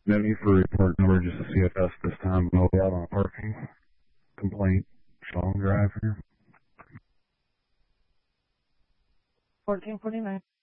No need for a report number, just a CFS this time. We'll be out on a parking complaint. Sean Drive here. 1449.